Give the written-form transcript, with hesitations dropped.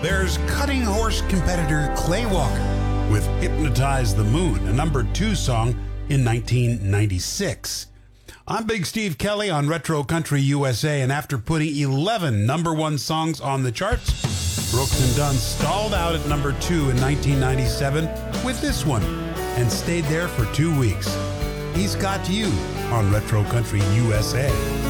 There's Cutting Horse competitor Clay Walker with Hypnotize the Moon, a number 2 song in 1996. I'm Big Steve Kelly on Retro Country USA, and after putting 11 number 1 songs on the charts, Brooks and Dunn stalled out at number 2 in 1997 with this one and stayed there for 2 weeks. He's Got You on Retro Country USA.